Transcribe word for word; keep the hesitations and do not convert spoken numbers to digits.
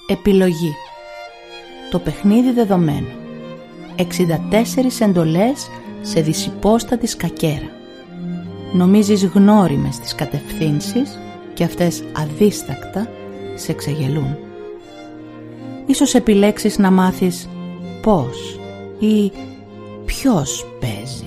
Επιλογή. Το παιχνίδι δεδομένο. εξήντα τέσσερις εντολές σε δυσυπόστατη σκακέρα. Νομίζεις γνώριμες τις κατευθύνσεις και αυτές αδίστακτα σε εξεγελούν. Ίσως επιλέξεις να μάθεις πώς ή ποιος παίζει.